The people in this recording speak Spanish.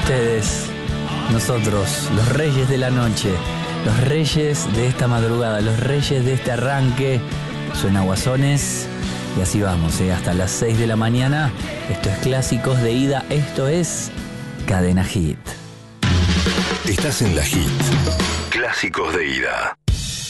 ustedes, nosotros, los reyes de la noche, los reyes de esta madrugada, los reyes de este arranque. Suena Guasones y así vamos, hasta las 6 de la mañana. Esto es Clásicos de Ida, esto es Cadena Hit. Estás en la Hit. Clásicos de Ida.